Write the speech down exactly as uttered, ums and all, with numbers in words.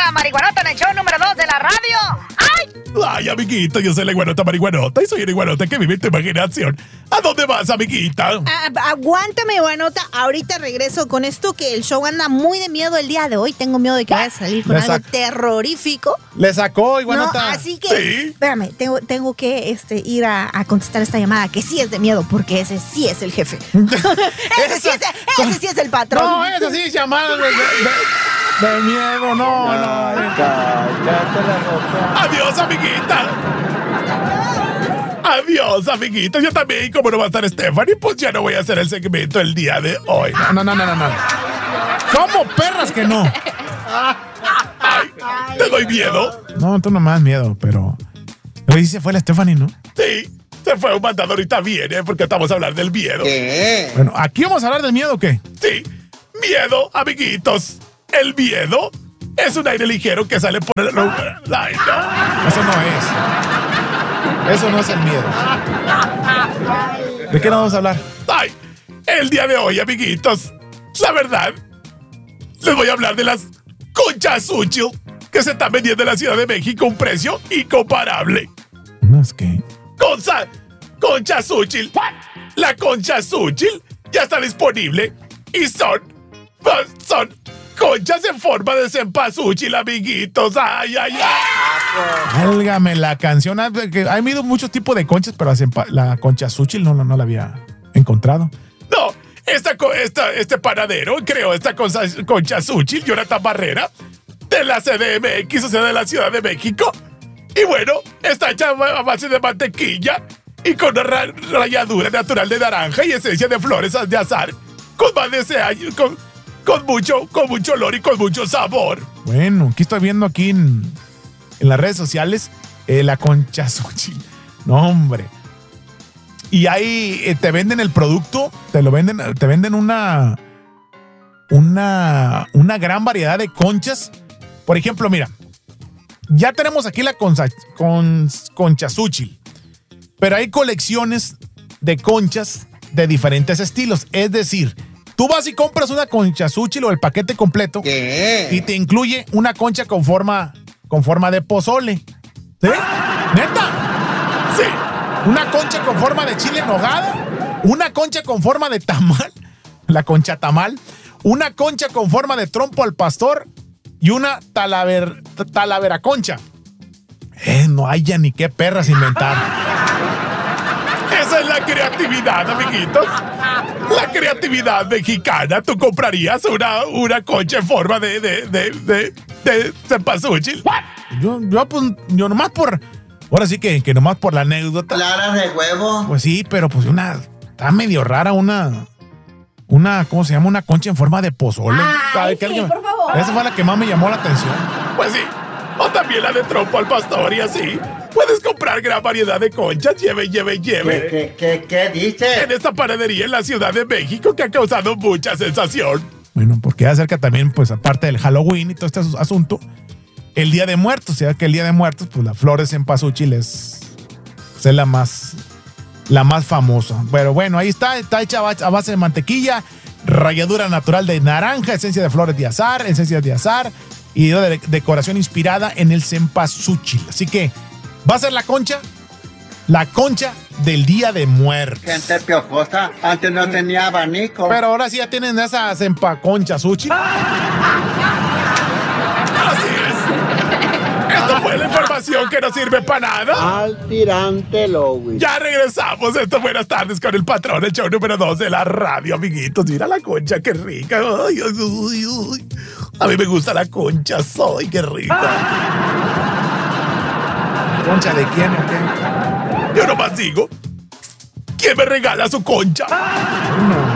la marihuanota en el show número dos de la radio. ¡Ay! Ay, amiguita, yo soy la iguanota marihuanota y soy una iguanota que vive en tu imaginación. ¿A dónde vas, amiguita? Ah, aguántame, iguanota. Ahorita regreso con esto que el show anda muy de miedo el día de hoy. Tengo miedo de que vaya a salir con Le algo sac- terrorífico. Le sacó, No, iguanota. así que, ¿Sí? espérame, tengo, tengo que este, ir a, a contestar esta llamada que sí es de miedo, porque ese sí es el jefe. ese, sí es, ese sí es el patrón. No, eso sí, llamada de, de, de- de miedo, no, no. Adiós, amiguita. Adiós, amiguita. Yo también, como no va a estar Stephanie, pues ya no voy a hacer el segmento el día de hoy. No, no, no, no, no. ¿Cómo perras que no? Ay, ¿te doy miedo? No, tú nomás miedo, pero... Hoy sí se fue la Stephanie, ¿no? Sí, se fue un mandado, ahorita viene porque estamos a hablar del miedo. ¿Qué? Bueno, ¿aquí vamos a hablar del miedo o qué? Sí, miedo, amiguitos. El miedo es un aire ligero que sale por el... Ay, no. Eso no es. Eso no es el miedo. ¿De qué nos vamos a hablar? Ay, el día de hoy, amiguitos, la verdad, les voy a hablar de las conchas Suchil que se están vendiendo en la Ciudad de México a un precio incomparable. No, es que... Concha, concha Suchil. La concha Suchil ya está disponible y son, son conchas en forma de cempasúchil, amiguitos. Ay, ay, ay. Válgame la canción. Ah, que Hay habido muchos tipos de conchas, pero la, sempa- la concha Suchil no, no, no la había encontrado. No, esta, co- esta, este panadero creó esta concha, concha Suchil, Jonathan Barrera, de la C D M X, o sea, de la Ciudad de México. Y bueno, está hecha a base de mantequilla y con una ra- ralladura natural de naranja y esencia de flores de azar, con más de ese año, con, con mucho, con mucho olor y con mucho sabor. Bueno, aquí estoy viendo aquí en, en las redes sociales eh, la concha Suchil. No, hombre. Y ahí eh, te venden el producto, te lo venden, te venden una, una, una gran variedad de conchas. Por ejemplo, mira, ya tenemos aquí la concha, con, concha Suchil, pero hay colecciones de conchas de diferentes estilos. Es decir, tú vas y compras una concha Suchil o el paquete completo ¿Qué? y te incluye una concha con forma, con forma de pozole. ¿Sí? ¿Neta? Sí, Una concha con forma de chile en nogada, una concha con forma de tamal, la concha tamal, una concha con forma de trompo al pastor y una talaver, talavera concha. Eh, no hay ya ni qué perras inventar. esa es la creatividad, amiguitos. La creatividad mexicana. ¿Tú comprarías una, una concha en forma de, de, de, de, de cempasúchil? Yo, yo, pues, yo nomás por... Ahora sí que, que nomás por la anécdota. ¿Claras de huevo? Pues sí, pero pues una... Está medio rara una... Una, ¿cómo se llama? Una concha en forma de pozole. ¿Sabe qué? sí, por favor. Esa fue la que más me llamó la atención. Pues sí. O también la de trompo al pastor y así. Puedes comprar gran variedad de conchas. Lleve, lleve, lleve. ¿Qué, qué, qué, qué dice? En esta panadería en la Ciudad de México que ha causado mucha sensación. Bueno, porque ya acerca también, pues aparte del Halloween y todo este asu- asunto, el Día de Muertos. O sea que el Día de Muertos, pues la flores en cempasúchil es, pues, es la más, la más famosa. Pero bueno, ahí está, está hecha a a base de mantequilla, ralladura natural de naranja, esencia de flores de azar, esencias de azar y de decoración inspirada en el cempasúchil. Así que va a ser la concha, la concha del Día de Muertos. Gente piojosa. Antes no tenía abanico. Pero ahora sí ya tienen esa cempaconcha sushi. Así es. Esto fue la información que no sirve para nada. Al tirante Lowy. Ya regresamos. Esto, buenas tardes con el patrón, el show número dos de la radio, amiguitos. Mira la concha, qué rica. Ay, ay, ay, ay. A mí me gusta la concha, soy, qué rica. ¿Concha de quién o qué? Yo nomás digo, ¿quién me regala su concha? No.